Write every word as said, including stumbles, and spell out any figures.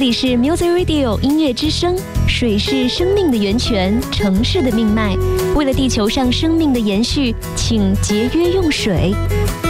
里是 Music Radio 音乐之声，水是生命的源泉，城市的命脉。为了地球上生命的延续，请节约用水。